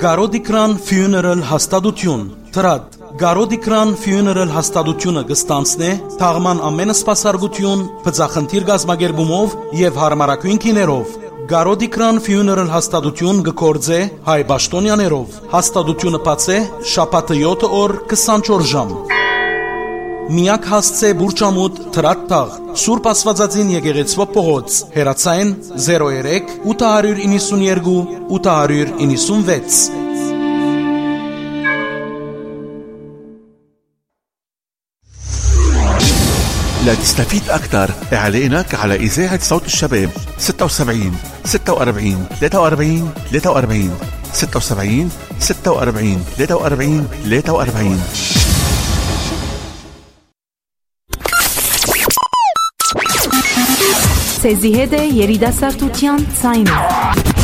Գարոդիկրան Funeral հաստատություն Թրադ Գարոդիկրան Funeral հաստատությունը կստանցնե թաղման ամենասպասարկություն, բծախնդիր գազմագերբումով եւ հարմարակույն քիներով։ Գարոդիկրան Funeral հաստատություն կգործե հայ պաշտոնյաներով։ Հաստատությունը բաց է շաբաթը 7 օր 24 ժամ։ Միակ հասցե Բուրճամուտ Թրադ թաղ Սուրբ Աստվածածին եկեղեցվա փողոց հեռացային 03 892 896 لتستفيد أكثر إعلانك على إذاعة صوت الشباب 76 46 43 43 76 46 43 43 Ցեզի հետ է երիտասարդության ցայնը